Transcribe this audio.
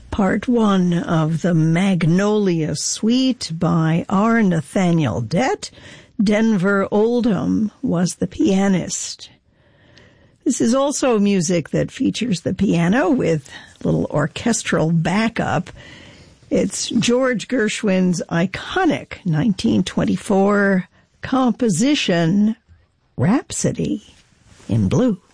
Part 1 of the Magnolia Suite by R. Nathaniel Dett. Denver Oldham was the pianist. This is also music that features the piano with little orchestral backup. It's George Gershwin's iconic 1924 composition, Rhapsody in Blue.